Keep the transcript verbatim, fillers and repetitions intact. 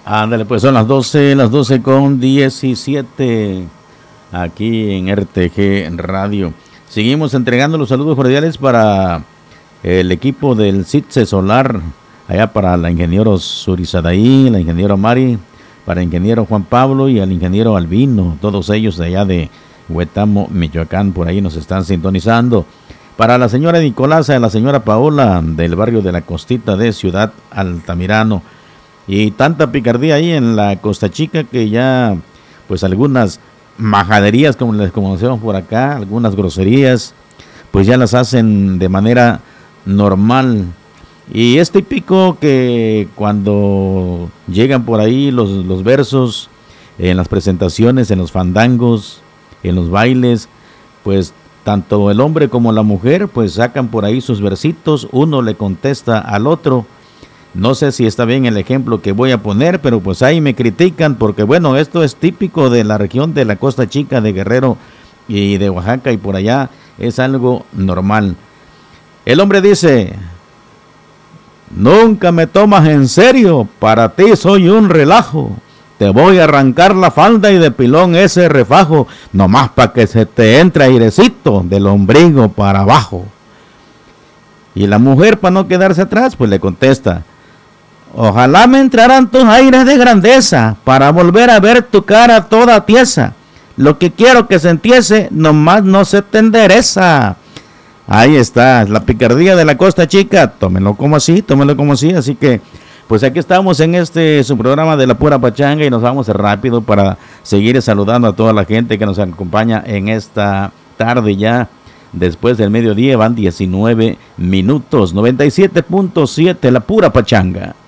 Ándale, pues son las doce, las doce con diecisiete aquí en R T G Radio. Seguimos entregando los saludos cordiales para el equipo del CITSE Solar, allá para la ingeniero Surizadaí, la ingeniero Mari, para el ingeniero Juan Pablo y al ingeniero Albino, todos ellos de allá de Huetamo, Michoacán, por ahí nos están sintonizando. Para la señora Nicolasa y la señora Paola del barrio de la Costita de Ciudad Altamirano. Y tanta picardía ahí en la Costa Chica que ya, pues algunas majaderías, como les conocemos por acá, algunas groserías, pues ya las hacen de manera normal. Y es típico que cuando llegan por ahí los, los versos en las presentaciones, en los fandangos, en los bailes, pues tanto el hombre como la mujer pues sacan por ahí sus versitos, uno le contesta al otro. No sé si está bien el ejemplo que voy a poner, pero pues ahí me critican porque bueno, esto es típico de la región de la Costa Chica, de Guerrero y de Oaxaca, y por allá es algo normal. El hombre dice: nunca me tomas en serio, para ti soy un relajo. Te voy a arrancar la falda y de pilón ese refajo, nomás para que se te entre airecito del ombligo para abajo. Y la mujer, para no quedarse atrás, pues le contesta: ojalá me entraran tus aires de grandeza para volver a ver tu cara toda tiesa. Lo que quiero que se entiese, nomás no se te endereza. Ahí está, la picardía de la Costa Chica. Tómenlo como así, tómenlo como así. Así que, pues aquí estamos en este su programa de la pura pachanga y nos vamos rápido para seguir saludando a toda la gente que nos acompaña en esta tarde ya. Después del mediodía van diecinueve minutos, noventa y siete punto siete, la pura pachanga.